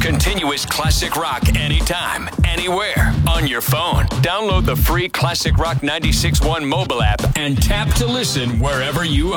Continuous classic rock anytime, anywhere, on your phone. Download the free Classic Rock 96.1 mobile app and tap to listen wherever you are.